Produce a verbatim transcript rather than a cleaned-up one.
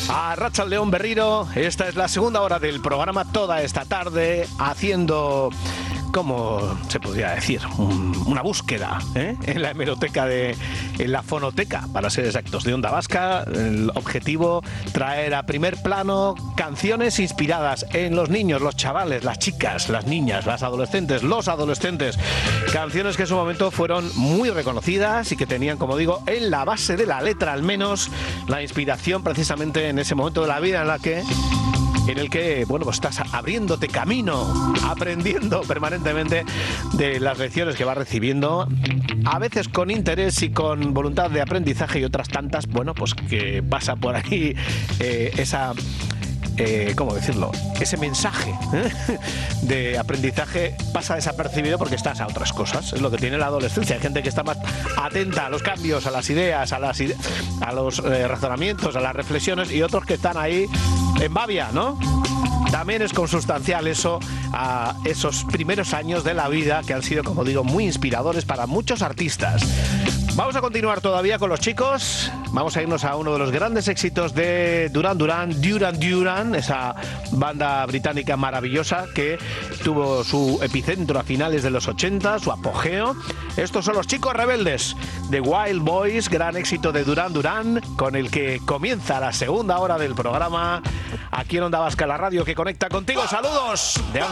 Arratsaldeon Berriro, esta es la segunda hora del programa, toda esta tarde haciendo, ¿cómo se podría decir? Un, una búsqueda ¿eh? en la hemeroteca, de, en la fonoteca, para ser exactos, de Onda Vasca. El objetivo, traer a primer plano canciones inspiradas en los niños, los chavales, las chicas, las niñas, las adolescentes, los adolescentes. Canciones que en su momento fueron muy reconocidas y que tenían, como digo, en la base de la letra al menos, la inspiración precisamente en ese momento de la vida en la que en el que, bueno, pues estás abriéndote camino, aprendiendo permanentemente de las lecciones que vas recibiendo, a veces con interés y con voluntad de aprendizaje, y otras tantas, bueno, pues que pasa por ahí eh, esa... Eh, ¿cómo decirlo? Ese mensaje ¿eh? de aprendizaje pasa desapercibido porque estás a otras cosas. Es lo que tiene la adolescencia. Hay gente que está más atenta a los cambios, a las ideas, a, las ide- a los eh, razonamientos, a las reflexiones, y otros que están ahí en babia, ¿no? También es consustancial eso a esos primeros años de la vida que han sido, como digo, muy inspiradores para muchos artistas. Vamos a continuar todavía con los chicos. Vamos a irnos a uno de los grandes éxitos de Duran Duran, Duran Duran, esa banda británica maravillosa que tuvo su epicentro a finales de los ochenta, su apogeo. Estos son los Chicos Rebeldes de Wild Boys, gran éxito de Duran Duran, con el que comienza la segunda hora del programa aquí en Onda Vasca, la radio que conecta contigo. ¡Saludos! De